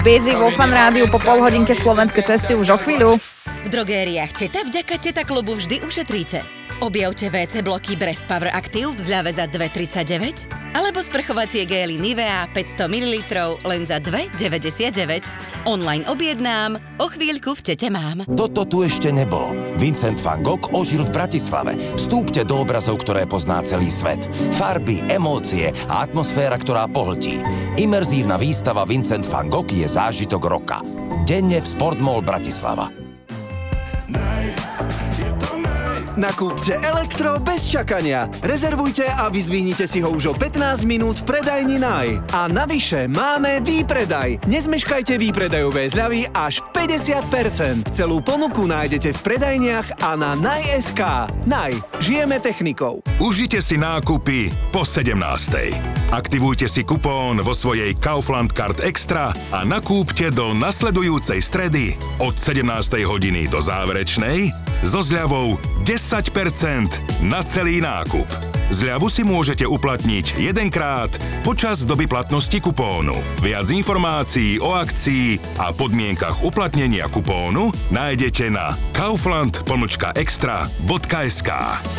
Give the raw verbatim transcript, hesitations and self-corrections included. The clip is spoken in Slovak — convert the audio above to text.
Busy vo Fan Rádiu po pol hodinke slovenské cesty už o chvíľu. V drogériách Teta vďaka Teta klubu vždy ušetríte. Objavte vé cé bloky Bref Power Active v zľave za dva tridsaťdeväť alebo sprchovacie gély Nivea päťsto mililitrov len za dva deväťdesiatdeväť. Online objednám, o chvíľku v Tete mám. Toto tu ešte nebolo. Vincent van Gogh ožil v Bratislave. Vstúpte do obrazov, ktoré pozná celý svet. Farby, emócie a atmosféra, ktorá pohltí. Imerzívna výstava Vincent van Gogh je zážitok roka. Denne v Sportmall Bratislava. Nakúpte elektro bez čakania. Rezervujte a vyzdvihnite si ho už o pätnásť minút v predajni Naj. A navyše máme výpredaj. Nezmeškajte výpredajové zľavy až päťdesiat percent. Celú ponuku nájdete v predajniach a na naj bodka es ká. Naj. Žijeme technikou. Užite si nákupy po sedemnástej. Aktivujte si kupón vo svojej Kaufland Card Extra a nakúpte do nasledujúcej stredy od sedemnástej hodiny do záverečnej so zľavou desať percent na celý nákup. Zľavu si môžete uplatniť jedenkrát počas doby platnosti kupónu. Viac informácií o akcii a podmienkach uplatnenia kupónu nájdete na kaufland pomlčka extra bodka es ká.